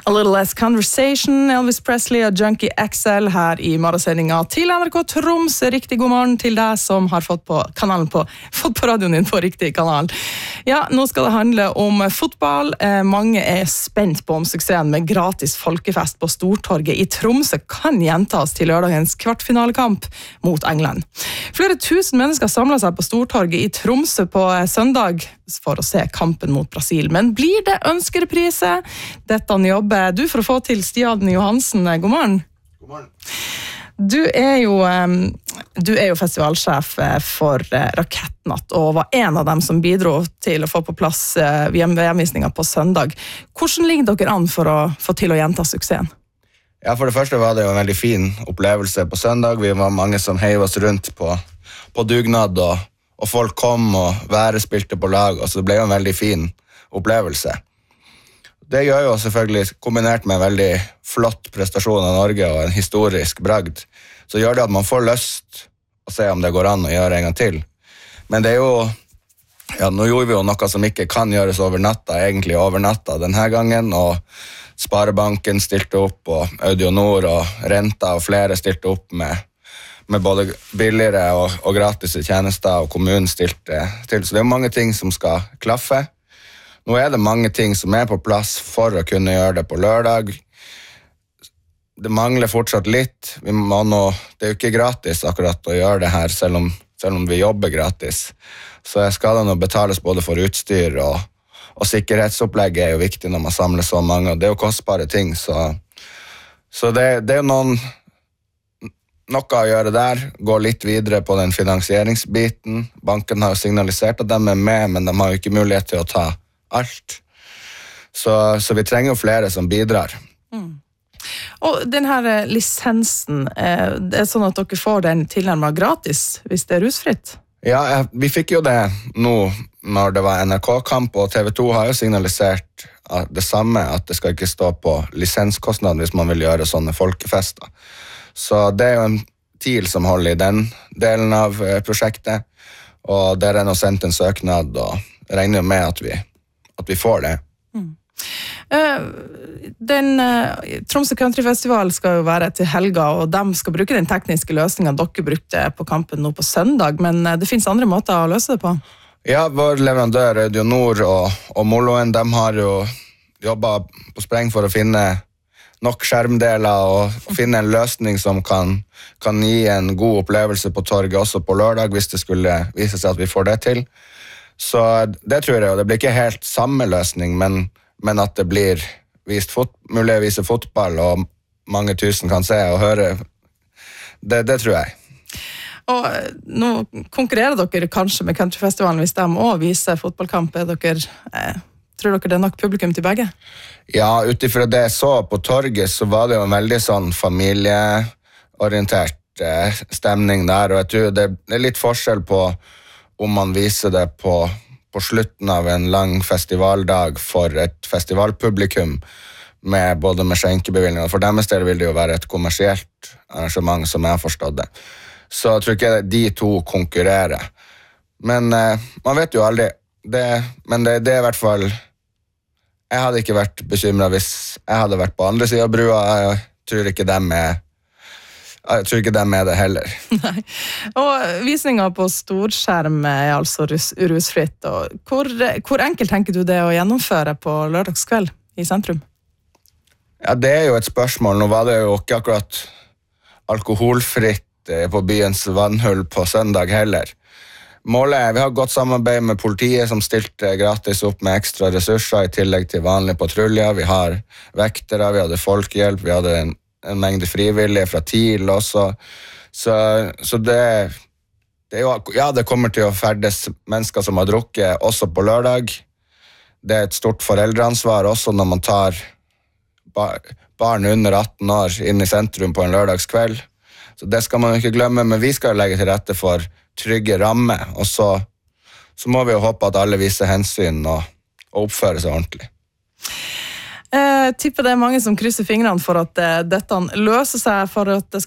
A Little Less Conversation, Elvis Presley og Junkie XL her i morgensendinga til NRK Troms. Riktig god morgen til deg som har fått på radioen din på riktig kanal. Ja, nå skal det handle om fotball. Mange er spent på om suksessen med gratis folkefest på Stortorget i Tromsø kan gjentas til lørdagens kvartfinalekamp mot England. Flere tusen mennesker samlet seg på Stortorget i Tromsø på søndag for å se kampen mot Brasil. Men blir det ønskereprise? Dette jobber du for å få til. Stian Johansen, god morgen. God morgen. Du er jo festivalsjef for Rakettnatt, og var en av dem som bidro til å få på plass VM-visninger på søndag. Hvordan ligger dere an for å få til å gjenta suksessen? Ja, for det første var det jo en veldig fin opplevelse på søndag. Vi var mange som heiv oss rundt på dugnad, og folk kom, og været spilte på lag, og så det ble jo en veldig fin opplevelse. Det gjør jo selvfølgelig, kombinert med en veldig flott prestasjon av Norge og en historisk bragd, så gjør det at man får lyst å se om det går an å gjøre en gang til. Men det er jo, ja, nå gjorde vi jo noe som ikke kan gjøres over natta, egentlig over natta denne gangen, og Sparebanken stilte opp, og Audionor og Renta og flere stilte opp med både billigere og gratis tjenester, og kommunen stilte til. Så det er mange ting som skal klaffe. Nå er det mange ting som er på plass for å kunne gjøre det på lørdag. Det mangler fortsatt litt. Det er jo ikke gratis akkurat å gjøre det her, selv om vi jobber gratis. Så skal det nå betales både for utstyr, og sikkerhetsopplegget er jo viktig når man samler så mange. Og det er jo kostbare ting, så det er jo noe å gjøre der. Gå litt videre på den finansieringsbiten. Banken har jo signalisert at de er med, men de har jo ikke mulighet til å ta alt. Så vi trenger jo flere som bidrar. Og denne lisensen, det er sånn at dere får den tilnærmet gratis hvis det er rusfritt? Ja, vi fikk jo det nå når det var NRK-kamp, og TV 2 har jo signalisert det samme, at det skal ikke stå på lisenskostnad hvis man vil gjøre sånne folkefester. Så det er jo en TIL som holder i den delen av prosjektet, og der er nå sendt en søknad, og jeg regner med at vi får det. Tromsø Country Festival skal jo være til helga, og de skal bruke den tekniske løsningen dere brukte på kampen nå på søndag, men det finnes andre måter å løse det på? Ja, vår leverandør Audionor og Moloen, de har jo jobbet på spreng for å finne nok skjermdeler og finne en løsning som kan gi en god opplevelse på torget også på lørdag, hvis det skulle vise seg at vi får det til. Så det tror jeg, og det blir ikke helt samme løsning, men at det blir mulig å vise fotball, og mange tusen kan se og høre, det tror jeg. Og nå konkurrerer dere kanskje med Countryfestivalen hvis de også viser fotballkamp. Tror dere det er nok publikum til begge? Ja, utifra det jeg så på torget, så var det jo en veldig sånn familieorientert stemning der, og jeg tror det er litt forskjell på om man viser det på slutten av en lang festivaldag for et festivalpublikum, både med skjenkebevilgninger. For deres del vil det jo være et kommersielt arrangement, som jeg har forstått det. Så jeg tror ikke de to konkurrerer. Men man vet jo aldri. Men det er i hvert fall... Jeg hadde ikke vært bekymret hvis jeg hadde vært på andre siden av brua. Jeg tror ikke de er det heller. Nei. Og visningen på storskjerm er altså rusfritt. Og hvor enkelt tenker du det å gjennomføre på lørdagskveld i sentrum? Ja, det er jo et spørsmål. Nå var det jo ikke akkurat alkoholfritt på byens vannhull på søndag heller. Målet vi har godt samarbeid med politiet som stilte gratis opp med ekstra ressurser i tillegg til vanlige patruljer. Vi har vektere, vi hadde folkehjelp, vi hadde en mengde frivillige fra TIL også. Så det er jo, ja, det kommer til å ferdes mennesker som har drukket også på lørdag. Det er et stort foreldreansvar også når man tar barn under 18 år inn i sentrum på en lørdagskveld. Så det skal man ikke glemme, men vi skal legge til rette for trygge rammer, og så må vi jo håpe at alle viser hensyn og oppfører seg ordentlig. Jeg tipper det er mange som krysser fingrene for at dette løser seg, for at det